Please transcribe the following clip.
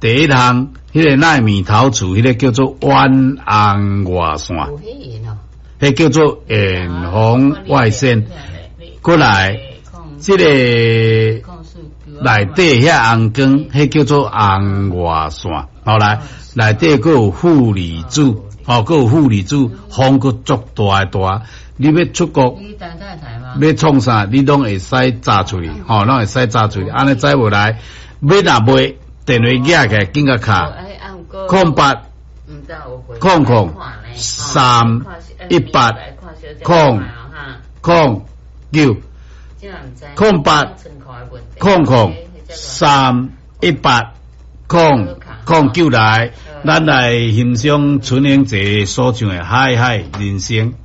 第一项，迄个奈米头厝，迄个叫做远红外线，迄叫做远红外线。过来，这个内底遐红光，迄叫做红外线。后来内底佫有负离子，佫有负离子，风佫足大。你要出国，要创啥，你拢会使炸出去，拢会使炸出去。安尼载无来，要若买电话举起来，紧甲卡08003018000800301800来，咱来欣赏春英节所唱的《海海人生》。